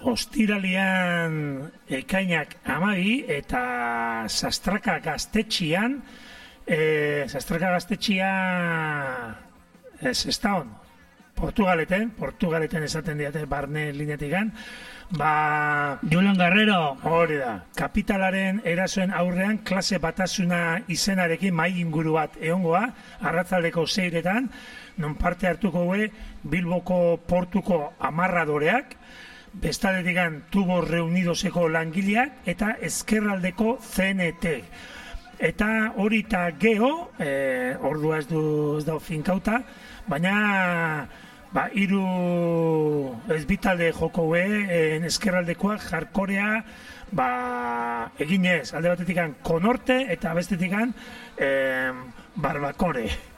ostiralian ekainak 12 eta Sastraka gaztetxian, ez da hon, Portugaleten esaten diate barne linetikan, Julen Guerrero. Hori da, kapitalaren erasoen aurrean klase batasuna izenarekin mai inguru bat egongoa, arratzaldeko 6etan, non parte hartuko gue Bilboko portuko amarradoreak, bestaletikan Tubo Reunidoseko langileak eta ezkerraldeko CNT. Eta hori eta geho, ordua ez da finkauta, baina hiru ezbitalde joko ezkerraldekoak jarkorea eginez, alde batetikan Konorte eta bestetikan Barbakore.